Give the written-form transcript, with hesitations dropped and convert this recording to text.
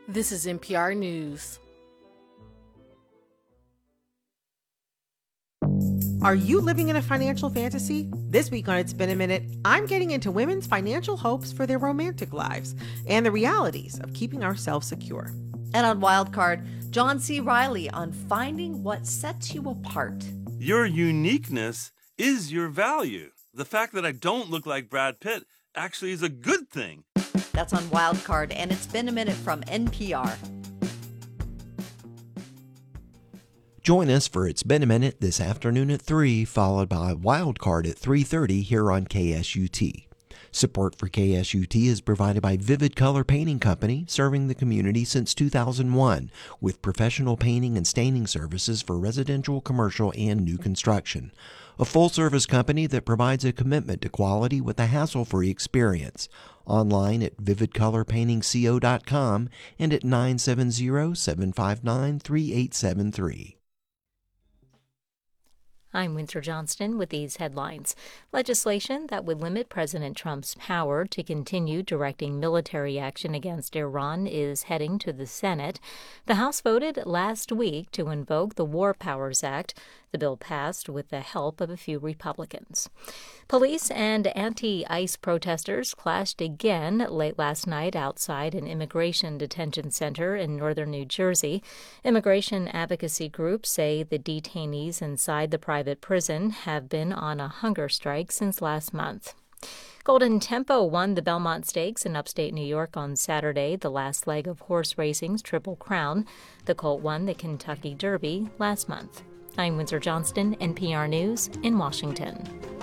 This is NPR News. Are you living in a financial fantasy? This week on It's Been a Minute, I'm getting into women's financial hopes for their romantic lives and the realities of keeping ourselves secure. And on Wildcard, John C. Reilly on finding what sets you apart. Your uniqueness is your value. The fact that I don't look like Brad Pitt actually is a good thing. That's on Wildcard, and It's Been a Minute from NPR. Join us for It's Been a Minute this afternoon at 3, followed by Wildcard at 3:30 here on KSUT. Support for KSUT is provided by Vivid Color Painting Company, serving the community since 2001, with professional painting and staining services for residential, commercial, and new construction. A full-service company that provides a commitment to quality with a hassle-free experience. Online at vividcolorpaintingco.com and at 970-759-3873. I'm Windsor Johnston with these headlines. Legislation that would limit President Trump's power to continue directing military action against Iran is heading to the Senate. The House voted last week to invoke the War Powers Act. The bill passed with the help of a few Republicans. Police and anti-ICE protesters clashed again late last night outside an immigration detention center in northern New Jersey. Immigration advocacy groups say the detainees inside the private prison have been on a hunger strike since last month. Golden Tempo won the Belmont Stakes in upstate New York on Saturday, the last leg of horse racing's Triple Crown. The colt won the Kentucky Derby last month. I'm Windsor Johnston, NPR News in Washington.